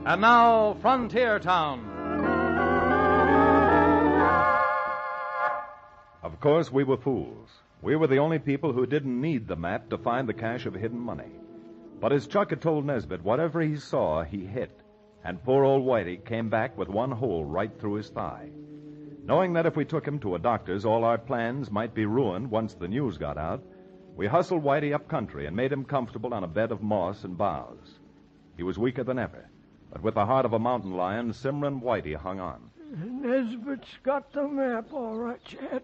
And now, Frontier Town. Of course, we were fools. We were the only people who didn't need the map to find the cache of hidden money. But as Chuck had told Nesbitt, whatever he saw, he hit. And poor old Whitey came back with one hole right through his thigh. Knowing that if we took him to a doctor's, all our plans might be ruined once the news got out, we hustled Whitey up country and made him comfortable on a bed of moss and boughs. He was weaker than ever, but with the heart of a mountain lion, Simrin Whitey hung on. Nesbitt's got the map, all right, Chad.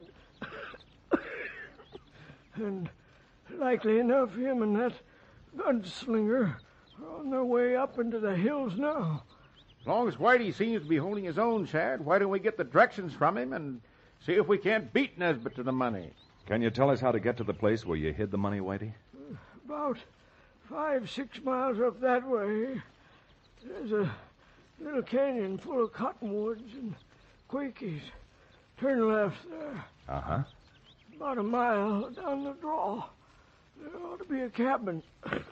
And likely enough, him and that gunslinger are on their way up into the hills now. As long as Whitey seems to be holding his own, Chad, why don't we get the directions from him and see if we can't beat Nesbitt to the money? Can you tell us how to get to the place where you hid the money, Whitey? About 5-6 miles up that way. There's a little canyon full of cottonwoods and quakies. Turn left there. Uh-huh. About a mile down the draw. There ought to be a cabin.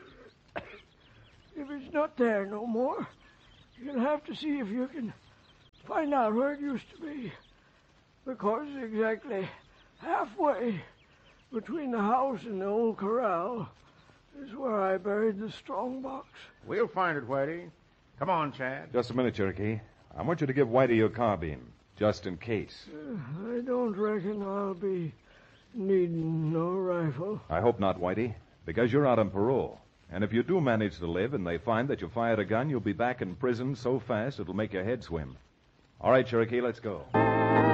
If it's not there no more, you'll have to see if you can find out where it used to be. Because exactly halfway between the house and the old corral is where I buried the strong box. We'll find it, Whitey. Come on, Chad. Just a minute, Cherokee. I want you to give Whitey your carbine, just in case. I don't reckon I'll be needing no rifle. I hope not, Whitey, because you're out on parole. And if you do manage to live and they find that you fired a gun, you'll be back in prison so fast it'll make your head swim. All right, Cherokee, let's go.